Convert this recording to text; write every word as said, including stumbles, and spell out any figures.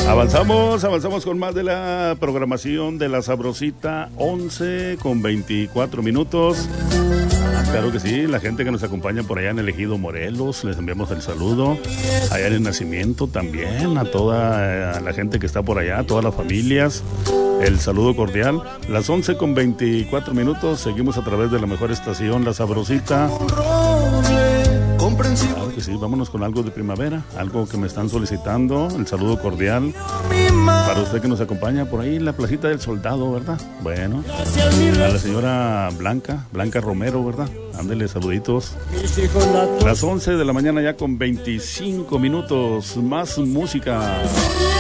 Avanzamos, avanzamos con más de la programación de La Sabrosita, once con veinticuatro minutos. Claro que sí, la gente que nos acompaña por allá en el Ejido Morelos, les enviamos el saludo. Allá en el Nacimiento también, a toda la gente que está por allá, a todas las familias, el saludo cordial. Las once con veinticuatro minutos, seguimos a través de la mejor estación, La Sabrosita. Claro que sí, vámonos con algo de primavera, algo que me están solicitando, el saludo cordial para usted que nos acompaña por ahí en la placita del Soldado, ¿verdad? Bueno, a la señora Blanca, Blanca Romero, ¿verdad? Ándele, saluditos. Las once de la mañana ya con veinticinco minutos, más música.